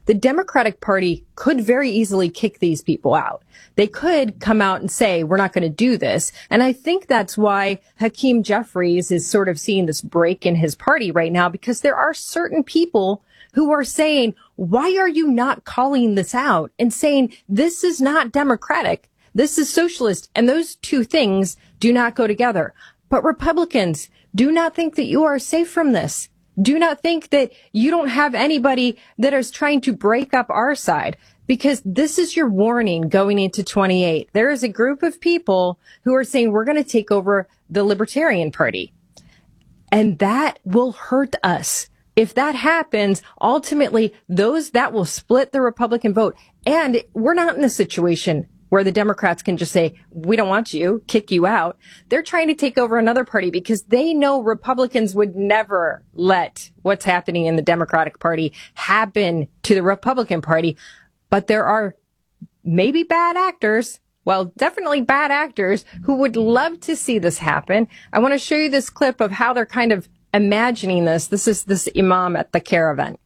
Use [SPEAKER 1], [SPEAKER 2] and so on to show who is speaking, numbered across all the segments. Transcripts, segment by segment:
[SPEAKER 1] the Democratic Party could very easily kick these people out. They could come out and say, we're not going to do this. And I think that's why Hakeem Jeffries is sort of seeing this break in his party right now, because there are certain people who are saying, why are you not calling this out and saying this is not democratic? This is socialist. And those two things do not go together. But Republicans, do not think that you are safe from this. Do not think that you don't have anybody that is trying to break up our side, because this is your warning going into 28. There is a group of people who are saying we're going to take over the Libertarian Party. And that will hurt us. If that happens, ultimately, that will split the Republican vote. And we're not in a situation where the Democrats can just say, we don't want you, kick you out. They're trying to take over another party because they know Republicans would never let what's happening in the Democratic Party happen to the Republican Party. But there are maybe bad actors, well, definitely bad actors, who would love to see this happen. I want to show you this clip of how they're kind of imagining this. This is this imam at the CARE event.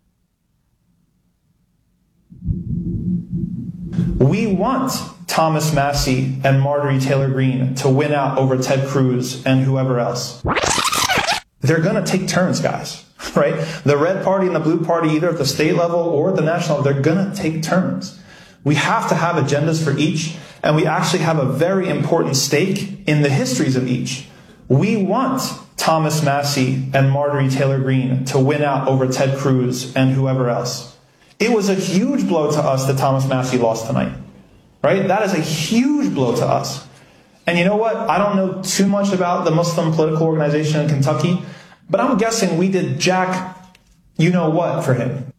[SPEAKER 2] We want Thomas Massie and Marjorie Taylor Greene to win out over Ted Cruz and whoever else. They're going to take turns, guys, right? The red party and the blue party, either at the state level or at the national, they're going to take turns. We have to have agendas for each, and we actually have a very important stake in the histories of each. We want Thomas Massie and Marjorie Taylor Greene to win out over Ted Cruz and whoever else. It was a huge blow to us that Thomas Massie lost tonight, right? That is a huge blow to us. And you know what? I don't know too much about the Muslim political organization in Kentucky, but I'm guessing we did jack you-know-what for him.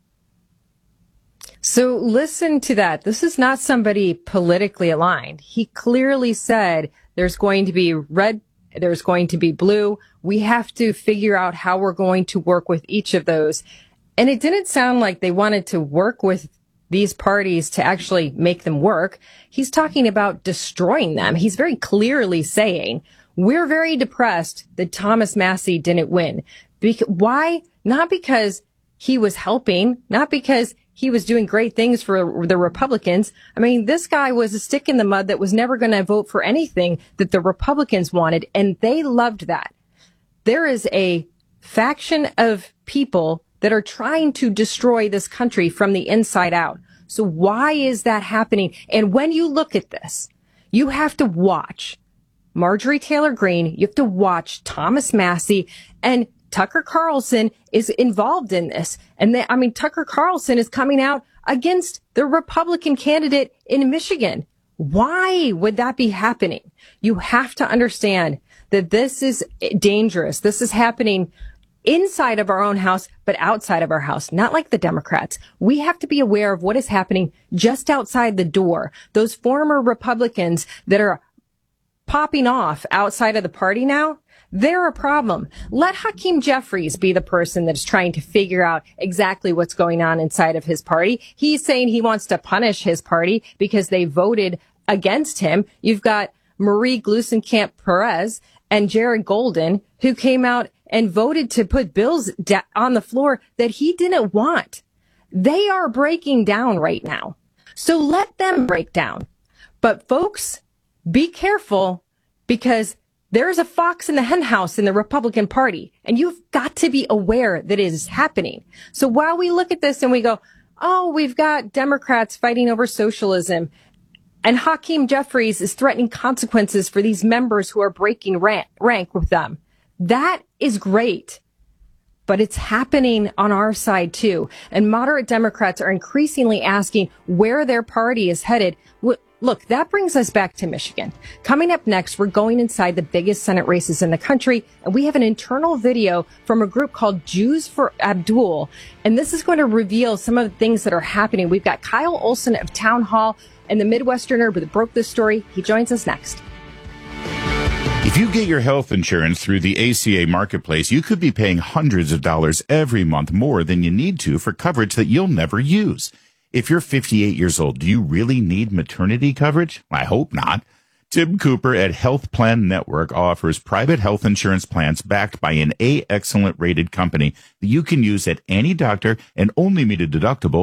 [SPEAKER 1] So listen to that. This is not somebody politically aligned. He clearly said there's going to be red, there's going to be blue. We have to figure out how we're going to work with each of those. And it didn't sound like they wanted to work with these parties to actually make them work. He's talking about destroying them. He's very clearly saying, we're very depressed that Thomas Massie didn't win. Why? Not because he was helping, not because he was doing great things for the Republicans. I mean, this guy was a stick in the mud that was never going to vote for anything that the Republicans wanted, and they loved that. There is a faction of people that are trying to destroy this country from the inside out. So why is that happening? And when you look at this, you have to watch Marjorie Taylor Greene, you have to watch Thomas Massie, and Tucker Carlson is involved in this. And Tucker Carlson is coming out against the Republican candidate in Michigan. Why would that be happening? You have to understand that this is dangerous. This is happening inside of our own house, but outside of our house, not like the Democrats. We have to be aware of what is happening just outside the door. Those former Republicans that are popping off outside of the party now, they're a problem. Let Hakeem Jeffries be the person that's trying to figure out exactly what's going on inside of his party. He's saying he wants to punish his party because they voted against him. You've got Marie Gluesenkamp Perez and Jared Golden, who came out and voted to put bills on the floor that he didn't want. They are breaking down right now. So let them break down. But folks, be careful, because there's a fox in the henhouse in the Republican Party, and you've got to be aware that it is happening. So while we look at this and we go, oh, we've got Democrats fighting over socialism, and Hakeem Jeffries is threatening consequences for these members who are breaking rank with them. That is great, but it's happening on our side too. And moderate Democrats are increasingly asking where their party is headed. Look, that brings us back to Michigan. Coming up next, we're going inside the biggest Senate races in the country, and we have an internal video from a group called Jews for Abdul, and this is going to reveal some of the things that are happening. We've got Kyle Olson of Town Hall and the Midwesterner that broke this story. He joins us next.
[SPEAKER 3] If you get your health insurance through the ACA Marketplace, you could be paying hundreds of dollars every month more than you need to for coverage that you'll never use. If you're 58 years old, do you really need maternity coverage? I hope not. Tim Cooper at Health Plan Network offers private health insurance plans backed by an A Excellent rated company that you can use at any doctor and only meet a deductible